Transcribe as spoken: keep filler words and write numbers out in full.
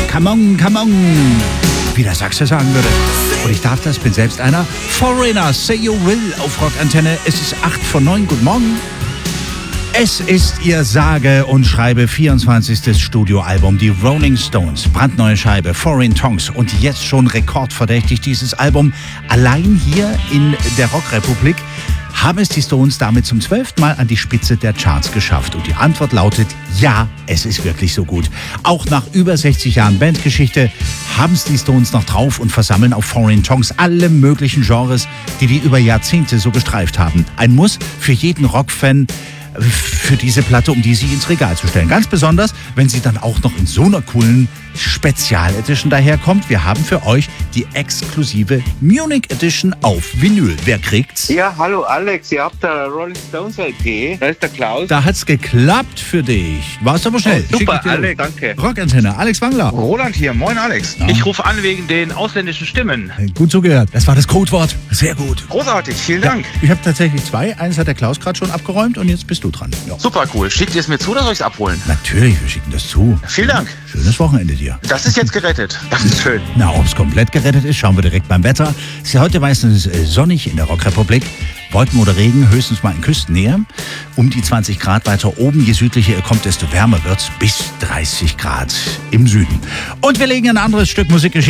Come on, come on, wie der Sachse sagen würde. Und ich darf das, bin selbst einer. Foreigner, Say You Will auf Rockantenne. Es ist acht vor neun, guten Morgen. Es ist ihr sage und schreibe vierundzwanzigstes Studioalbum, die Rolling Stones, brandneue Scheibe, Foreign Tongues und jetzt schon rekordverdächtig dieses Album. Allein hier in der Rockrepublik haben es die Stones damit zum zwölften Mal an die Spitze der Charts geschafft. Und die Antwort lautet, ja, es ist wirklich so gut. Auch nach über sechzig Jahren Bandgeschichte haben es die Stones noch drauf und versammeln auf Foreign Tongues alle möglichen Genres, die die über Jahrzehnte so gestreift haben. Ein Muss für jeden Rockfan, für diese Platte, um die sie ins Regal zu stellen. Ganz besonders, wenn sie dann auch noch in so einer coolen Spezial-Edition daherkommt. Wir haben für euch die exklusive Munich Edition auf Vinyl. Wer kriegt's? Ja, hallo Alex, ihr habt da Rolling Stones L P. Da ist der Klaus. Da hat's geklappt für dich. Warst aber schnell. Oh, super, Alex, danke. Rockantenne, Alex Wangler. Roland hier, moin Alex. Ja. Ich rufe an wegen den ausländischen Stimmen. Gut zugehört. Das war das Codewort. Sehr gut. Großartig, vielen Dank. Ja, ich habe tatsächlich zwei. Eines hat der Klaus gerade schon abgeräumt und jetzt bist du dran. Ja. Super cool. Schickt ihr es mir zu oder soll ich es abholen? Natürlich, wir schicken das zu. Vielen Dank. Schönes Wochenende dir. Das ist jetzt gerettet. Das ist schön. Na, ob es komplett gerettet ist, schauen wir direkt beim Wetter. Es ist ja heute meistens äh, sonnig in der Rockrepublik. Wolken oder Regen, höchstens mal in Küstennähe. Um die zwanzig Grad weiter oben. Je südlicher ihr kommt, desto wärmer wird's. Bis dreißig Grad im Süden. Und wir legen ein anderes Stück Musik